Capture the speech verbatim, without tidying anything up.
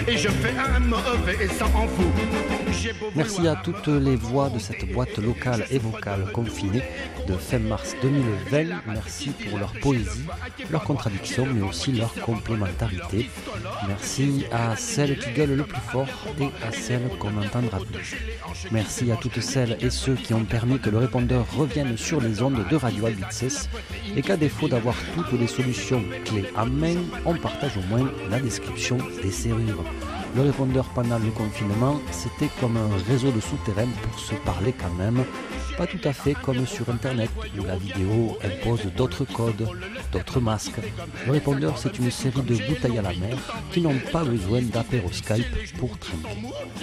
et je fais un mauvais et ça en fout. Merci à toutes les voix de cette boîte locale et vocale confinée de fin mars deux mille vingt. Merci pour leur poésie, leur contradiction, mais aussi leur complémentarité. Merci à celles qui gueulent le plus fort et à celles qu'on n'entendra plus. Merci à toutes celles et ceux qui ont permis que le répondeur revienne sur les ondes de Radio Albices et qu'à défaut d'avoir toutes les solutions clés en main, on partage au moins la description des serrures. Le répondeur pendant le confinement, c'était comme un réseau de souterrains pour se parler quand même. Pas tout à fait comme sur Internet, où la vidéo impose d'autres codes, d'autres masques. Le répondeur, c'est une série de bouteilles à la mer qui n'ont pas besoin d'apéro Skype pour trinquer.